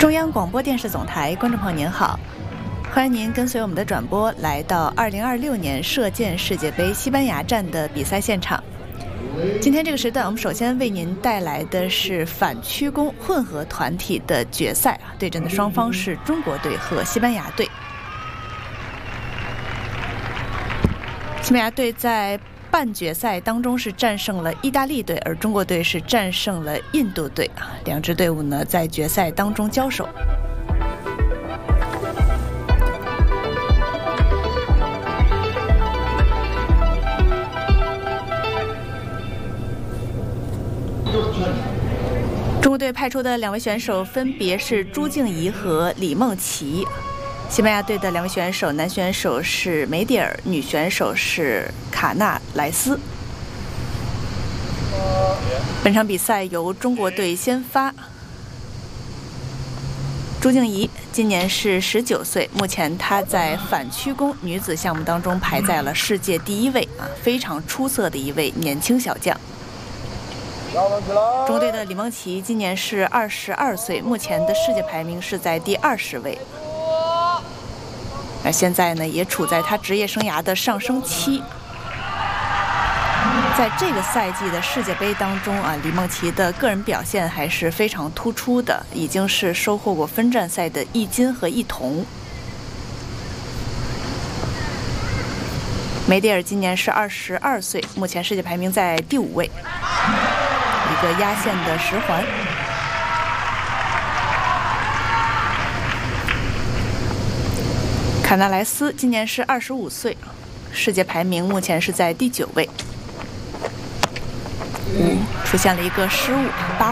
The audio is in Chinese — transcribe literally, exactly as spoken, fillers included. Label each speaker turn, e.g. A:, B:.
A: 中央广播电视总台观众朋友您好，欢迎您跟随我们的转播来到二零二六年射箭世界杯西班牙站的比赛现场。今天这个时段，我们首先为您带来的是反曲弓混合团体的决赛，对阵的双方是中国队和西班牙队。西班牙队在半决赛当中是战胜了意大利队，而中国队是战胜了印度队。两支队伍呢在决赛当中交手。中国队派出的两位选手分别是朱静怡和李梦琪。西班牙队的两位选手，男选手是梅迪尔，女选手是卡纳莱斯。本场比赛由中国队先发。朱静怡今年是十九岁，目前她在反曲弓女子项目当中排在了世界第一位啊，非常出色的一位年轻小将。中国队的李梦琪今年是二十二岁，目前的世界排名是在第二十位。而现在呢，也处在他职业生涯的上升期。在这个赛季的世界杯当中啊，李梦琪的个人表现还是非常突出的，已经是收获过分站赛的一金和一铜。梅迪尔今年是二十二岁，目前世界排名在第五位，一个压线的十环。卡纳莱斯今年是二十五岁，世界排名目前是在第九位。五出现了一个失误，八